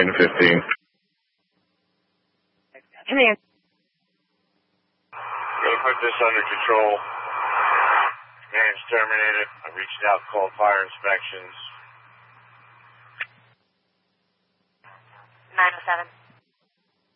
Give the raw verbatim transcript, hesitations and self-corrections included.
nine fifteen. Command. Gonna put this under control. Command's terminated. I reached out, called fire inspections. nine oh seven.